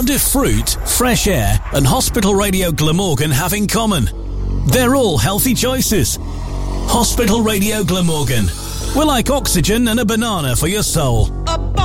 do fruit, fresh air and Hospital Radio Glamorgan have in common? They're all healthy choices. Hospital Radio Glamorgan. We're like oxygen and a banana for your soul.